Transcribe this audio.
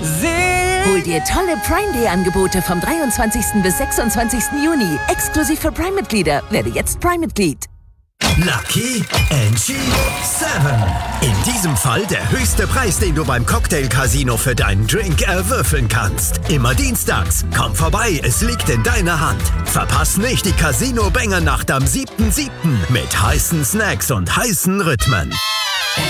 Hol dir tolle Prime Day Angebote vom 23. bis 26. Juni. Exklusiv für Prime-Mitglieder. Werde jetzt Prime-Mitglied. Lucky NG 7. In diesem Fall der höchste Preis, den du beim Cocktail-Casino für deinen Drink erwürfeln kannst. Immer dienstags. Komm vorbei, es liegt in deiner Hand. Verpass nicht die Casino-Banger-Nacht am 7.7. mit heißen Snacks und heißen Rhythmen.